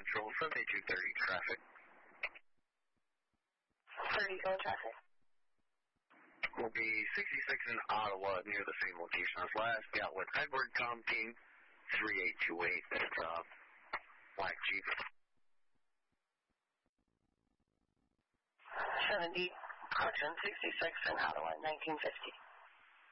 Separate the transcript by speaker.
Speaker 1: Central, 7230 traffic.
Speaker 2: 30 going traffic.
Speaker 1: Will be 66 in Ottawa near the same location as last. Got with Edward Compton, 3828. That's Black Jeep.
Speaker 2: 70, Corcoran 66 in Ottawa, 1950.